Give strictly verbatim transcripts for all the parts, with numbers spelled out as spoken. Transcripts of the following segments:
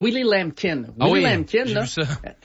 Willie Lampkin. Ah Willie oui, Lampkin, j'ai là. vu ça.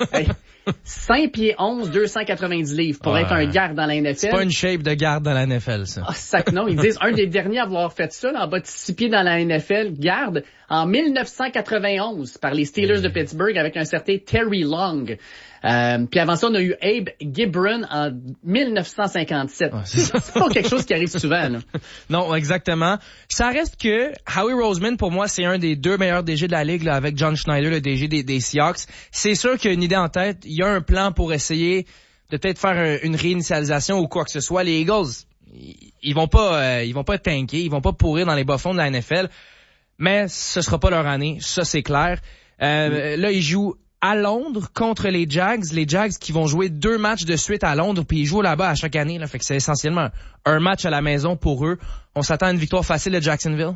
cinq pieds onze, deux cent quatre-vingt-dix livres pour ouais. être un garde dans la N F L. C'est pas une shape de garde dans la N F L, ça. Ah, sac non. Ils disent un des derniers à avoir fait ça, là, en bas de six pieds dans la N F L, garde, en dix-neuf cent quatre-vingt-onze par les Steelers mmh. de Pittsburgh avec un certain Terry Long. Euh, puis avant ça, on a eu Abe Gibron en dix-neuf cent cinquante-sept. Ouais, c'est, c'est pas quelque chose qui arrive souvent, là. Non, exactement. Ça reste que Howie Roseman, pour moi, c'est un des deux meilleurs D G de la Ligue, là, avec John Schneider, le D G des, des Seahawks. C'est sûr qu'il y a une idée en tête. Il y a un plan pour essayer de peut-être faire un, une réinitialisation ou quoi que ce soit. Les Eagles, ils, ils vont pas, euh, ils vont pas tanker, ils vont pas pourrir dans les bas-fonds de la N F L. Mais ce sera pas leur année, ça c'est clair. Euh, mm. Là, ils jouent à Londres contre les Jags, les Jags qui vont jouer deux matchs de suite à Londres, puis ils jouent là-bas à chaque année, là, fait que c'est essentiellement un match à la maison pour eux. On s'attend à une victoire facile de Jacksonville?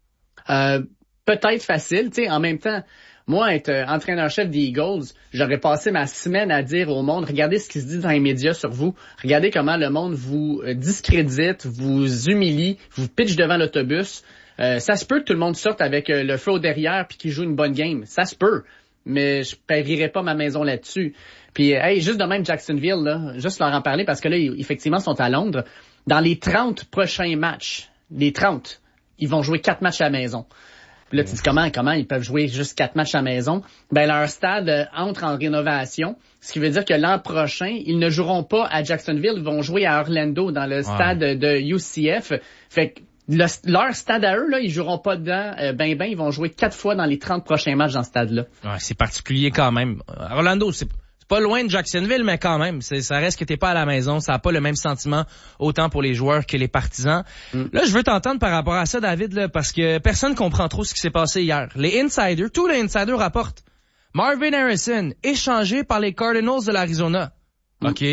Euh, peut-être facile, tu sais, en même temps, moi, être euh, entraîneur-chef des Eagles, j'aurais passé ma semaine à dire au monde, regardez ce qui se dit dans les médias sur vous, regardez comment le monde vous euh, discrédite, vous humilie, vous pitch devant l'autobus. Euh, ça se peut que tout le monde sorte avec euh, le feu au derrière puis qu'il joue une bonne game, ça se peut. Mais je parierais pas ma maison là-dessus. Puis, hey, juste de même Jacksonville, là, juste leur en parler parce que là, ils, effectivement, sont à Londres. Dans les trente prochains matchs, les trente, ils vont jouer quatre matchs à la maison. Puis là, tu dis comment, comment ils peuvent jouer juste quatre matchs à la maison? Ben, leur stade euh, entre en rénovation, ce qui veut dire que l'an prochain, ils ne joueront pas à Jacksonville, ils vont jouer à Orlando, dans le stade ouais. de U C F. Fait que Le, leur stade à eux, là, ils joueront pas dedans. Euh, ben, ben, ils vont jouer quatre fois dans les trente prochains matchs dans ce stade-là. Ouais, c'est particulier quand même. Orlando, c'est, c'est pas loin de Jacksonville, mais quand même, c'est, ça reste que t'es pas à la maison. Ça a pas le même sentiment autant pour les joueurs que les partisans. Mm. Là, je veux t'entendre par rapport à ça, David, là, parce que personne comprend trop ce qui s'est passé hier. Les insiders, tous les insiders rapportent Marvin Harrison échangé par les Cardinals de l'Arizona. Mm. OK.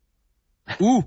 Où?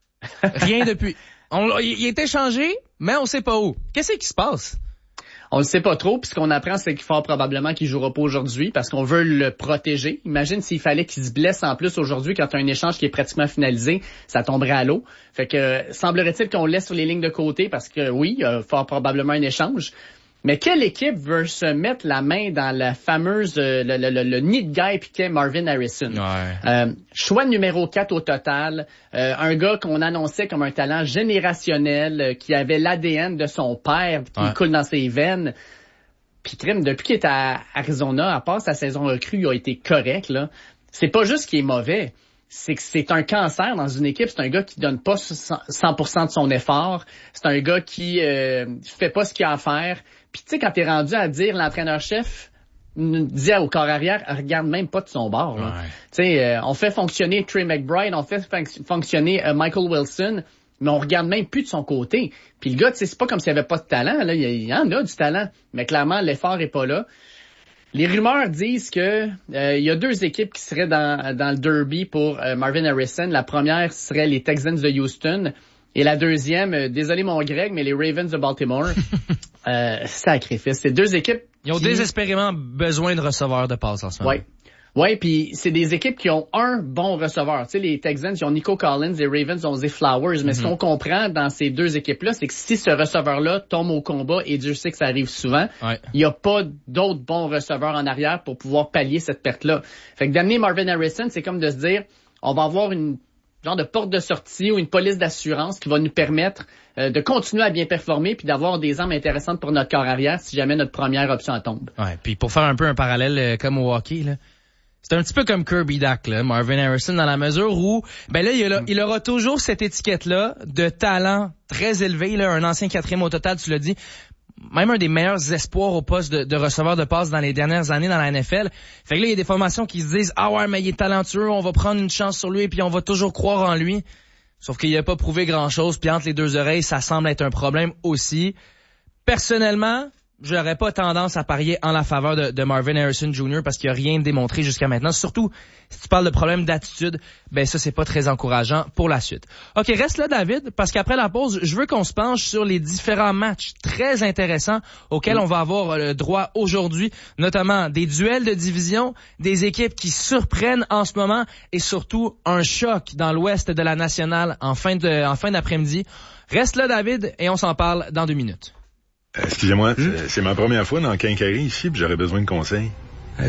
Rien depuis. On, il est échangé, mais on sait pas où. Qu'est-ce qui se passe? On le sait pas trop, puis ce qu'on apprend, c'est qu'il faut probablement qu'il jouera pas aujourd'hui parce qu'on veut le protéger. Imagine s'il fallait qu'il se blesse en plus aujourd'hui quand tu as un échange qui est pratiquement finalisé, ça tomberait à l'eau. Fait que semblerait-il qu'on le laisse sur les lignes de côté parce que oui, il y a fort probablement un échange. Mais quelle équipe veut se mettre la main dans la fameuse euh, le, le, le, le nid de guêpe qu'est Marvin Harrison? Ouais. Euh, choix numéro quatre au total, euh, un gars qu'on annonçait comme un talent générationnel, euh, qui avait l'A D N de son père, qui ouais. coule dans ses veines. Puis crime, depuis qu'il est à Arizona, à part sa saison recrue, il a été correct, là. C'est pas juste qu'il est mauvais. C'est que c'est un cancer dans une équipe. C'est un gars qui donne pas cent pour cent de son effort. C'est un gars qui euh, fait pas ce qu'il a à faire. Puis tu sais, quand t'es rendu à dire l'entraîneur-chef dit au corps arrière, regarde même pas de son bord. Ouais. Tu sais, euh, on fait fonctionner Trey McBride, on fait fon- fonctionner euh, Michael Wilson, mais on regarde même plus de son côté. Puis le gars, tu sais, c'est pas comme s'il avait pas de talent. Là, il y en a du talent, mais clairement l'effort est pas là. Les rumeurs disent que euh, il y a deux équipes qui seraient dans, dans le derby pour euh, Marvin Harrison. La première serait les Texans de Houston. Et la deuxième, euh, désolé mon Greg, mais les Ravens de Baltimore. euh, sacrifice. C'est deux équipes Ils ont qui... désespérément besoin de receveurs de passe en ce moment. Ouais. Ouais, puis c'est des équipes qui ont un bon receveur. Tu sais, les Texans, ils ont Nico Collins, les Ravens ont Zay Flowers. Mais mm-hmm. ce qu'on comprend dans ces deux équipes-là, c'est que si ce receveur-là tombe au combat, et Dieu sait que ça arrive souvent, ouais. il n'y a pas d'autres bons receveurs en arrière pour pouvoir pallier cette perte-là. Fait que d'amener Marvin Harrison, c'est comme de se dire, on va avoir une genre de porte de sortie ou une police d'assurance qui va nous permettre euh, de continuer à bien performer puis d'avoir des armes intéressantes pour notre corps arrière si jamais notre première option tombe. Ouais, puis pour faire un peu un parallèle euh, comme au hockey, là. C'est un petit peu comme Kirby Dack, là, Marvin Harrison, dans la mesure où, ben là, il, a, il aura toujours cette étiquette-là de talent très élevé, là, un ancien quatrième au total, tu l'as dit, même un des meilleurs espoirs au poste de, de receveur de passe dans les dernières années dans la N F L. Fait que là, il y a des formations qui se disent, ah ouais, mais il est talentueux, on va prendre une chance sur lui, puis on va toujours croire en lui. Sauf qu'il n'a pas prouvé grand-chose, puis entre les deux oreilles, ça semble être un problème aussi. Personnellement, j'aurais pas tendance à parier en la faveur de, de Marvin Harrison junior parce qu'il n'y a rien démontré jusqu'à maintenant. Surtout, si tu parles de problème d'attitude, ben ça, c'est pas très encourageant pour la suite. OK, reste là, David, parce qu'après la pause, je veux qu'on se penche sur les différents matchs très intéressants auxquels on va avoir le droit aujourd'hui, notamment des duels de division, des équipes qui surprennent en ce moment et surtout un choc dans l'ouest de la nationale en fin de, en fin d'après-midi. Reste là, David, et on s'en parle dans deux minutes. Excusez-moi, mmh. c'est ma première fois dans le Quincaillerie ici, puis j'aurais besoin de conseils.